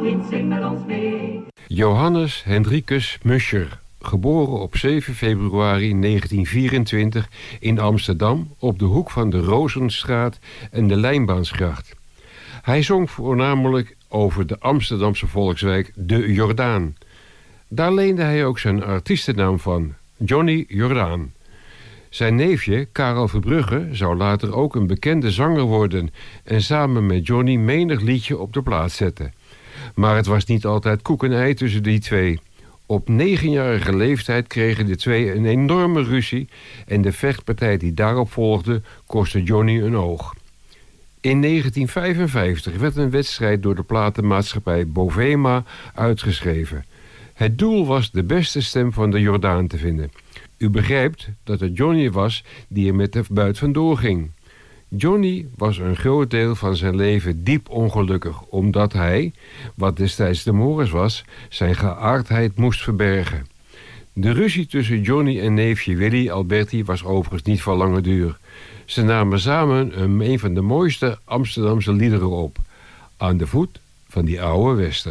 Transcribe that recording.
kind, zing met ons mee. Johannes Hendrikus Muscher, geboren op 7 februari 1924 in Amsterdam op de hoek van de Rozenstraat en de Lijnbaansgracht. Hij zong voornamelijk over de Amsterdamse volkswijk De Jordaan. Daar leende hij ook zijn artiestennaam van, Johnny Jordaan. Zijn neefje, Karel Verbrugge, zou later ook een bekende zanger worden en samen met Johnny menig liedje op de plaat zetten. Maar het was niet altijd koek en ei tussen die twee. Op 9-jarige leeftijd kregen de twee een enorme ruzie en de vechtpartij die daarop volgde kostte Johnny een oog. In 1955 werd een wedstrijd door de platenmaatschappij Bovema uitgeschreven. Het doel was de beste stem van de Jordaan te vinden. U begrijpt dat het Johnny was die er met de buit vandoor ging. Johnny was een groot deel van zijn leven diep ongelukkig, omdat hij, wat destijds de mores was, zijn geaardheid moest verbergen. De ruzie tussen Johnny en neefje Willy Alberti was overigens niet van lange duur. Ze namen samen een van de mooiste Amsterdamse liederen op, Aan de voet van die oude Wester.